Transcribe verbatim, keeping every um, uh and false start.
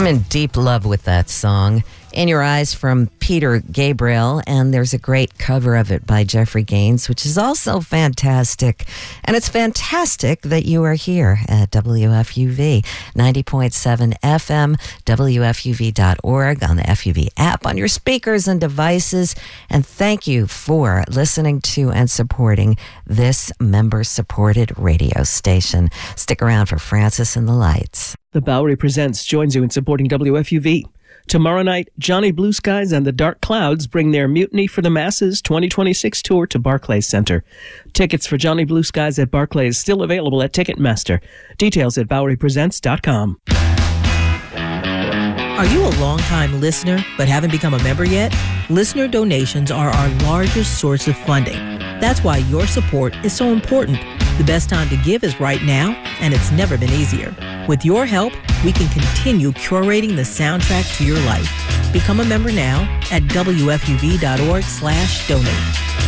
I'm in deep love with that song. In Your Eyes from Peter Gabriel, and there's a great cover of it by Jeffrey Gaines, which is also fantastic. And it's fantastic that you are here at W F U V, ninety point seven F M, W F U V dot org, on the F U V app, on your speakers and devices. And thank you for listening to and supporting this member-supported radio station. Stick around for Francis and the Lights. The Bowery Presents joins you in supporting W F U V. Tomorrow night, Johnny Blue Skies and the Dark Clouds bring their Mutiny for the Masses twenty twenty-six tour to Barclays Center. Tickets for Johnny Blue Skies at Barclays still available at Ticketmaster. Details at bowery presents dot com. Are you a long-time listener but haven't become a member yet? Listener donations are our largest source of funding. That's why your support is so important. The best time to give is right now, and it's never been easier. With your help, we can continue curating the soundtrack to your life. Become a member now at W F U V dot org slash donate.